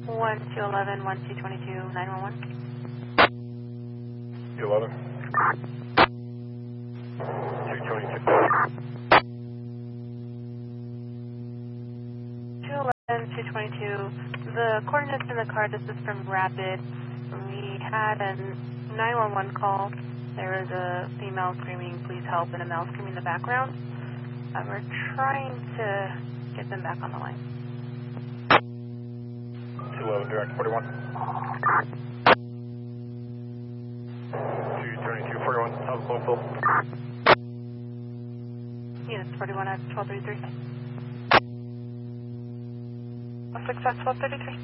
1 to 11, 1 to 22, 911. 211. 222. The coordinates in the card, this is from Rapid. We had a 911 call. There was a female screaming, please help, and a male screaming in the background. We're trying to get them back on the line. 211, direct 41. 222, 41, how's the phone fill? Units 41 at 1233. Success 1233.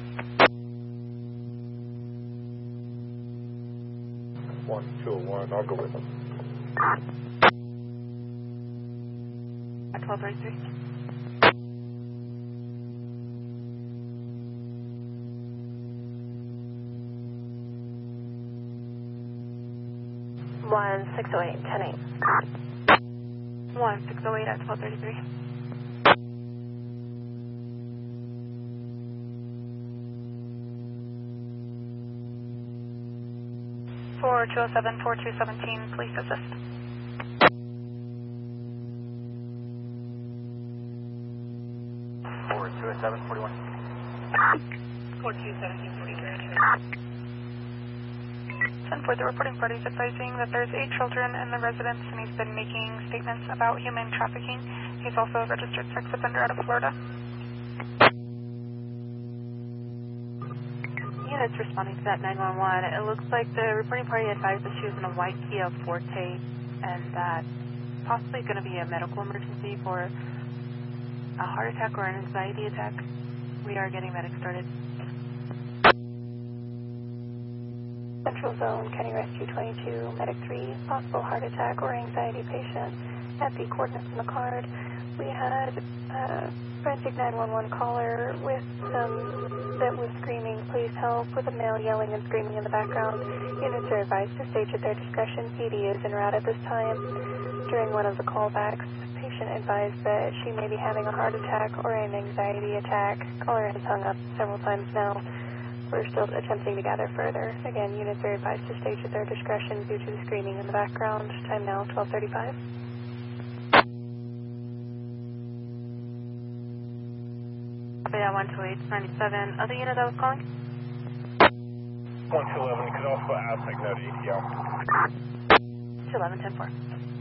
121, I'll go with them. At 1233. One 608, 10-8. 1608 at 1233. 4207, 4217, please assist. 4207, 41. 4217, 43. 10-4, the reporting party is advising that there's 8 children in the residence and he's been making statements about human trafficking. He's also a registered sex offender out of Florida. Units responding to that 911. It looks like the reporting party advised that she was in a white Kia Forte and that possibly going to be a medical emergency for a heart attack or an anxiety attack. We are getting medics started. Central Zone, County Rescue 22, Medic 3, possible heart attack or anxiety patient at the coordinates in the card. We had a frantic 911 caller with that was screaming, please help, with a male yelling and screaming in the background. Units are advised to stage at their discretion. PD is en route at this time. During one of the callbacks, patient advised that she may be having a heart attack or an anxiety attack. Caller has hung up several times now. We're still attempting to gather further. Again, units are advised to stage at their discretion due to the screaming in the background. Time now, 12:35. Yeah, 12897. Other unit that was calling? 111, could also ask like that ATL. 211, 10-4.